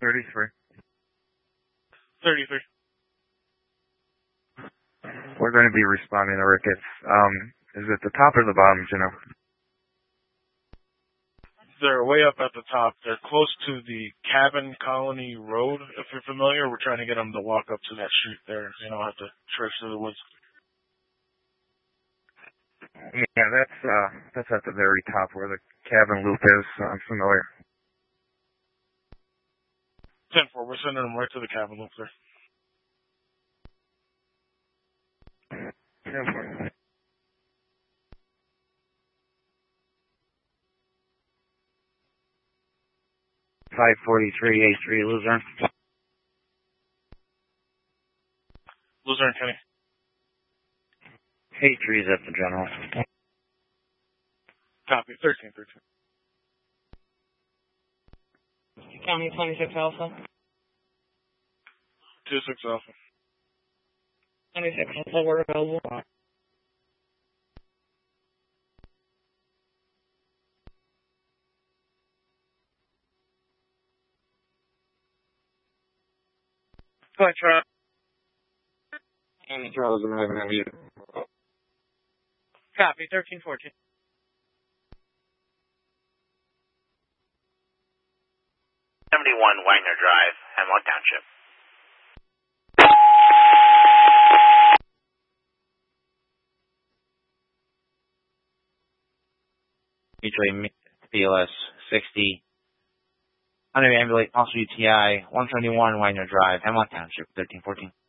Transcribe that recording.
33. 33. We're going to be responding to Ricketts. Is it the top or the bottom, you know? They're way up at the top. They're close to the Cabin Colony Road, if you're familiar. We're trying to get them to walk up to that street there. You don't have to trek through the woods. Yeah, that's at the very top where the cabin loop is. I'm familiar. 10-4. We're sending them right to the cabin loop there. 10-4. 543 A3 Luzerne. Luzerne County. A3's at the general. Copy. 13. County 26 Alpha. 26 Alpha. 26 Alpha, we're available. Hi, Trot. And Charles, I'm having you. Copy. 1314. 71 Wagner Drive, Hemlock Township. Mutually BLS 60. Under ambulate, also UTI 171 Wagner Drive, Hemlock Township, 1314.